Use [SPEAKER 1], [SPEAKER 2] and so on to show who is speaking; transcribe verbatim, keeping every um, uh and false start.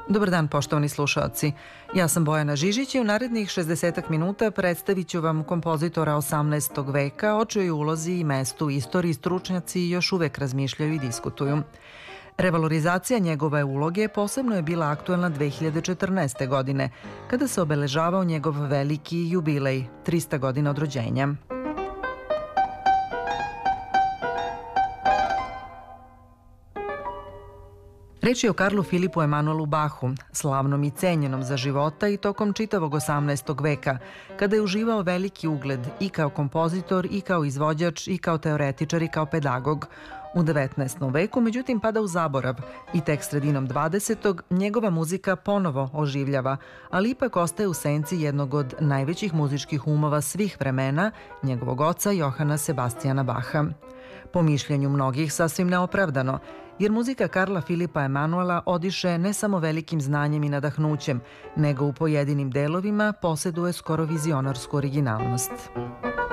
[SPEAKER 1] Dobar dan, poštovani slušaoci. Ja sam Bojana Žižić i u narednih šezdesetak minuta predstavit ću vam kompozitora osamnaestog veka, o čojoj ulozi i mestu u istoriji stručnjaci još uvek razmišljaju i diskutuju. Revalorizacija njegove uloge posebno je bila aktuelna dve hiljade četrnaeste. godine, kada se obeležavao njegov veliki jubilej, trista godina od rođenja. Reč je o Karlu Filipu Emanuelu Bachu, slavnom i cenjenom za života i tokom čitavog osamnaestog. veka, kada je uživao veliki ugled i kao kompozitor, i kao izvođač, i kao teoretičar, i kao pedagog. U devetnaestom. veku, međutim, pada u zaborav i tek sredinom dvadesetog. njegova muzika ponovo oživljava, ali ipak ostaje u senci jednog od najvećih muzičkih umova svih vremena, njegovog oca Johana Sebastijana Baha. Po mišljenju mnogih sasvim neopravdano, jer muzika Karla Filipa Emanuela odiše ne samo velikim znanjem i nadahnućem, nego u pojedinim delovima poseduje skoro vizionarsku originalnost.